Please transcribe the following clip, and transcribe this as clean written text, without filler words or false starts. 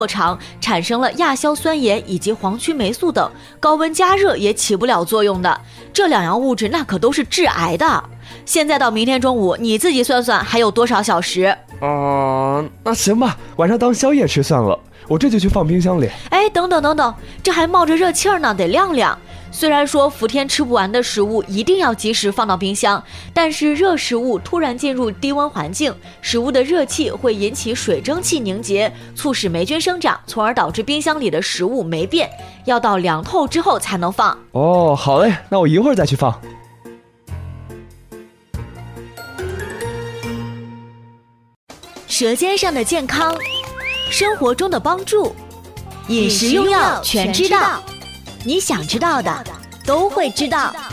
过长，产生了亚硝酸盐以及黄曲霉素等，高温加热也起不了作用的。这2样物质那可都是致癌的。现在到明天中午，你自己算算还有多少小时？ 那行吧，晚上当宵夜吃算了，我这就去放冰箱里。 哎，等等，这还冒着热气儿呢，得晾晾。虽然说伏天吃不完的食物一定要及时放到冰箱，但是热食物突然进入低温环境，食物的热气会引起水蒸气凝结，促使霉菌生长，从而导致冰箱里的食物霉变，要到凉透之后才能放。 哦，好嘞，那我一会儿再去放。 舌尖上的健康，生活中的帮助，饮食用药全知道，你想知道的都会知道。